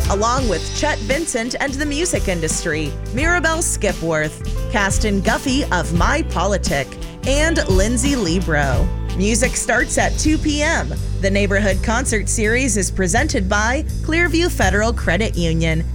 along with Chet Vincent and the music industry, Mirabelle Skipworth, Caston Guffey of My Politic, and Lindsay Libro. Music starts at 2 p.m. The Neighborhood Concert Series is presented by Clearview Federal Credit Union